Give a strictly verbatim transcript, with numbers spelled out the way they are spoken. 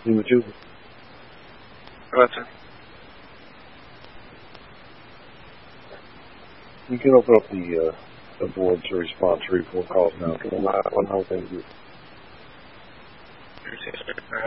You would you? What's it? You can open up the uh, the board to respond to report calls now. Because I'm not one whole thing.